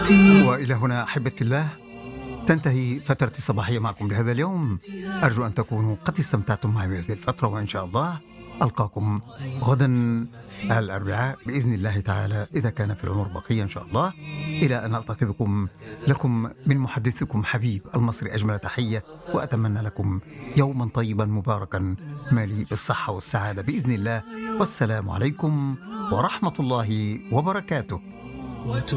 وإلى هنا أحبتي الله تنتهي فترة الصباحية معكم لهذا اليوم. أرجو أن تكونوا قد استمتعتم معي بهذه الفترة، وإن شاء الله ألقاكم غدا الأربعاء بإذن الله تعالى إذا كان في العمر بقية إن شاء الله، إلى أن ألتقي بكم. لكم من محدثكم حبيب المصري أجمل تحية، وأتمنى لكم يوما طيبا مباركا مالي بالصحة والسعادة بإذن الله. والسلام عليكم ورحمة الله وبركاته.